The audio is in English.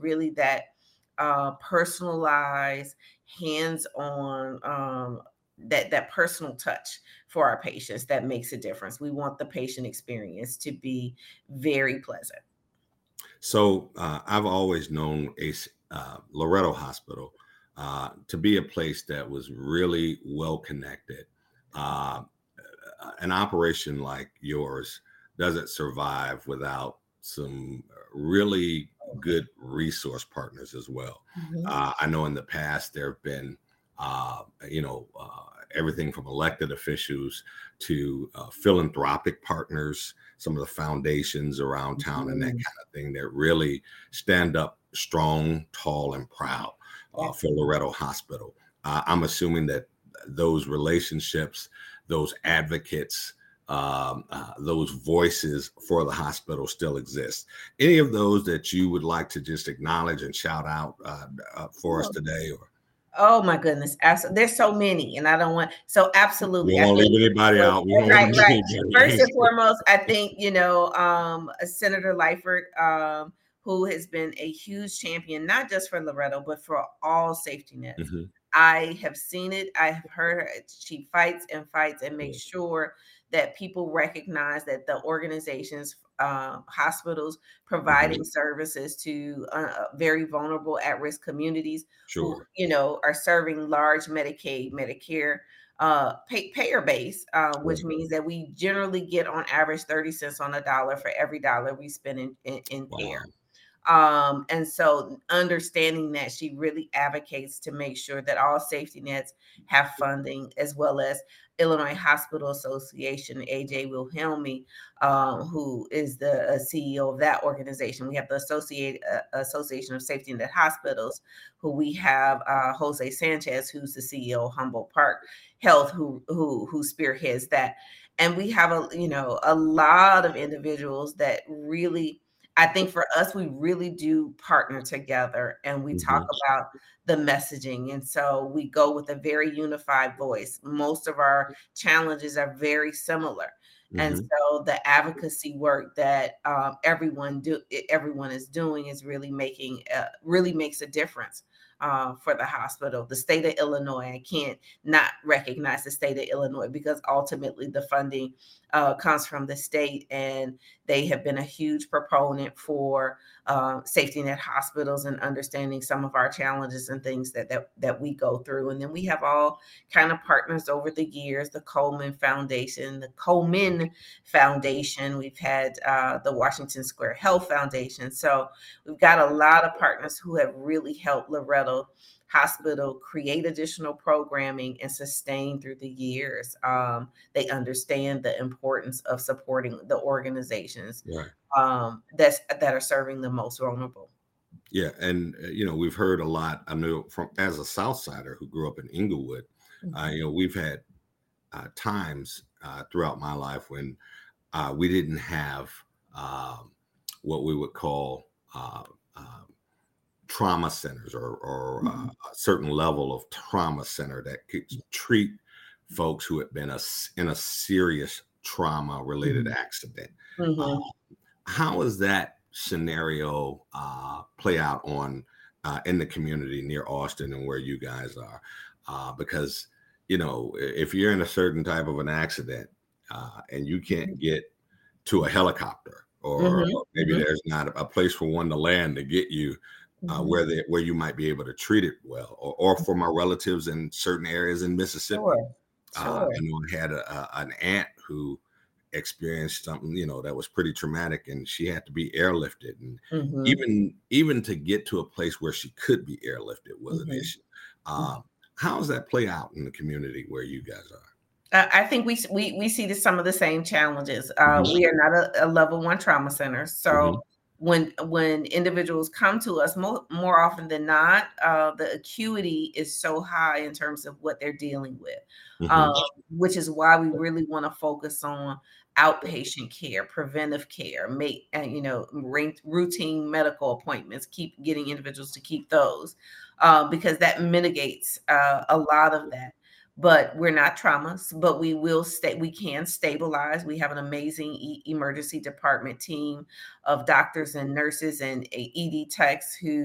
really that personalized, hands-on, that personal touch for our patients that makes a difference. We want the patient experience to be very pleasant. So I've always known Loretto Hospital to be a place that was really well connected. Uh, an operation like yours doesn't survive without some really good resource partners as well. Mhm. I know in the past there have been, everything from elected officials to philanthropic partners, some of the foundations around town and that Mhm. kind of thing that really stand up strong, tall, and proud Yeah. for Loretto Hospital. I'm assuming that those relationships, those advocates, those voices for the hospital still exist. Any of those that you would like to just acknowledge and shout out for us today? Or Oh my goodness. There's so many, and I don't want, so we absolutely. don't I want to think, leave anybody out. We don't want right, to miss right. First anybody. and foremost, I think, Senator Lightford, who has been a huge champion, not just for Loretto, but for all safety nets. Mhm. I have seen it. I have heard her. She fights and fights and makes Yeah. sure that people recognize that the organizations, hospitals Mhm. providing services to very vulnerable at-risk communities who, Sure. are serving large Medicaid, Medicare payer base, which Right. means that we generally get on average 30 cents on a dollar for every dollar we spend in care. Wow. And so understanding that, she really advocates to make sure that all safety nets have funding, as well as Illinois Hospital Association, AJ Wilhelmi, who is the CEO of that organization. We have the Association of Safety Net Hospitals, who we have Jose Sanchez, who's the CEO of Humboldt Park Health, who spearheads that. And we have a lot of individuals that really, I think for us, we really do partner together, and we talk Mhm. about the messaging. And so we go with a very unified voice. Most of our challenges are very similar. And Mhm. so the advocacy work that everyone is doing is really makes a difference for the hospital. The state of Illinois, I can't not recognize the state of Illinois, because ultimately the funding comes from the state, and they have been a huge proponent for safety net hospitals and understanding some of our challenges and things that we go through. And then we have all kind of partners over the years: the Komen Foundation. We've had the Washington Square Health Foundation. So we've got a lot of partners who have really helped Loretto Hospital create additional programming and sustain through the years. They understand the importance of supporting the organizations Right. that are serving the most vulnerable. Yeah, and we've heard a lot. I know from as a South Sider who grew up in Inglewood, Mhm. we've had times throughout my life when we didn't have um, what we would call trauma centers, or Mhm. a certain level of trauma center that could treat folks who had been in a serious trauma related Mhm. accident. Uh, Mhm. how does that scenario play out on in the community near Austin and where you guys are? Because if you're in a certain type of an accident and you can't get to a helicopter, or Mhm. maybe Mhm. there's not a place for one to land to get you Mhm. where you might be able to treat it well, or for my relatives in certain areas in Mississippi. Sure. I Sure. know I had an aunt who experienced something, that was pretty traumatic, and she had to be airlifted. And Mhm. even to get to a place where she could be airlifted was an Mhm. issue. How does that play out in the community where you guys are? I think we see some of the same challenges. Mhm. We are not a level one trauma center, so Mhm. when individuals come to us, more often than not, the acuity is so high in terms of what they're dealing with, um, Mhm. which is why we really want to focus on outpatient care, preventive care, make routine medical appointments, keep getting individuals to keep those, because that mitigates a lot of that. But we're not traumas, but we can stabilize. We have an amazing emergency department team of doctors and nurses and ED techs who